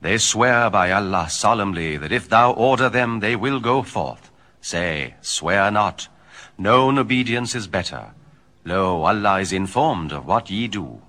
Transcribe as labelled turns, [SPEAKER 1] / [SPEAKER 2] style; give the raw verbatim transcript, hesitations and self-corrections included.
[SPEAKER 1] They swear by Allah solemnly that if thou order them, they will go forth. Say, swear not. Known obedience is better. Lo, Allah is informed of what ye do.